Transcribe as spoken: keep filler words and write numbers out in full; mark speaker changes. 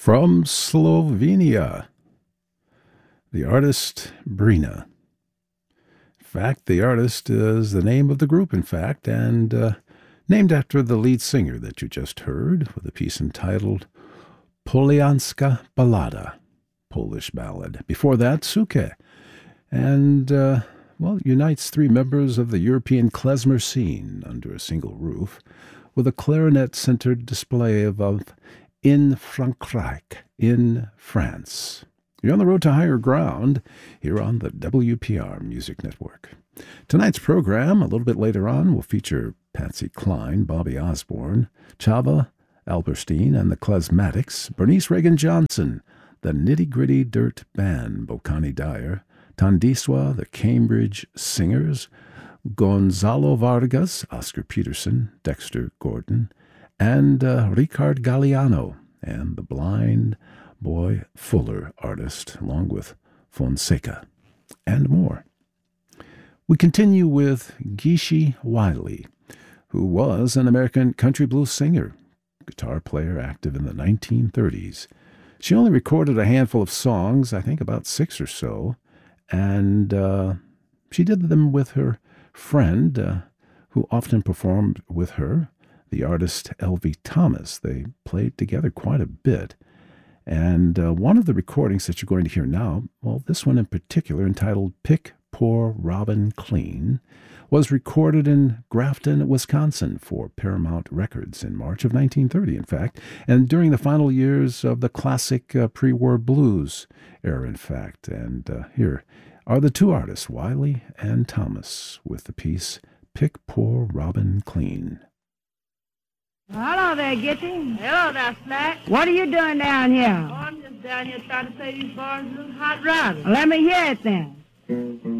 Speaker 1: From Slovenia, the artist Brina. In fact, the artist is the name of the group, in fact, and uh, named after the lead singer that you just heard, with a piece entitled Polianska Ballada, Polish ballad. Before that, Suke, and, uh, well, unites three members of the European klezmer scene under a single roof, with a clarinet-centered display of, of In Frankreich, in France. You're on the road to higher ground here on the W P R Music Network. Tonight's program, a little bit later on, will feature Patsy Cline, Bobby Osborne, Chava Alberstein and the Klezmatics, Bernice Reagan-Johnson, the Nitty Gritty Dirt Band, Bokani Dyer, Tandiswa, the Cambridge Singers, Gonzalo Vargas, Oscar Peterson, Dexter Gordon, and uh, Ricard Galliano, and the Blind Boy Fuller artist, along with Fonseca, and more. We continue with Gishi Wiley, who was an American country blues singer, guitar player active in the nineteen thirties. She only recorded a handful of songs, I think about six or so, and uh, she did them with her friend, uh, who often performed with her, the artist Elvie Thomas. They played together quite a bit. And uh, one of the recordings that you're going to hear now, well, this one in particular, entitled Pick Poor Robin Clean, was recorded in Grafton, Wisconsin for Paramount Records in March of nineteen thirty, in fact, and during the final years of the classic uh, pre-war blues era, in fact. And uh, here are the two artists, Wiley and Thomas, with the piece Pick Poor Robin Clean.
Speaker 2: Hello there, Gitty.
Speaker 3: Hello there, Slack.
Speaker 2: What are you doing down here?
Speaker 3: Oh, I'm just down here trying to play these boys a little hot rod.
Speaker 2: Let me hear it then.